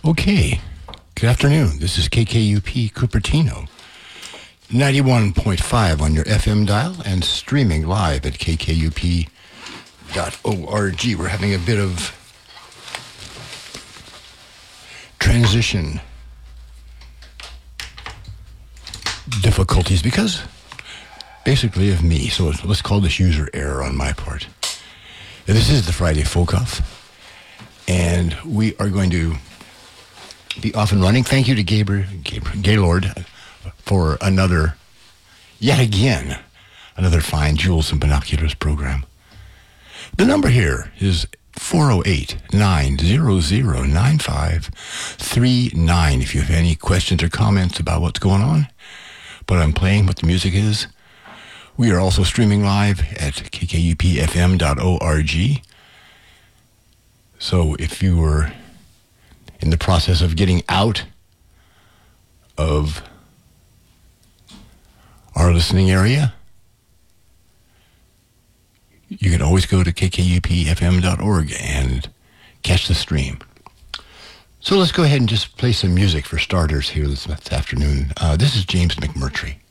Okay, good afternoon. This is KKUP Cupertino, 91.5 on your FM dial and streaming live at kkup.org. We're having a bit of transition difficulties because basically of me. So let's call this user error on my part. This is the Friday Folk Off, and we are going to be off and running. Thank you to Gaylord for yet again, another fine Jewels and Binoculars program. The number here is 408-900-9539 if you have any questions or comments about what's going on, what I'm playing, what the music is. We are also streaming live at kkupfm.org. So if you were in the process of getting out of our listening area, you can always go to kkupfm.org and catch the stream. So let's go ahead and just play some music for starters here this afternoon. This is James McMurtry.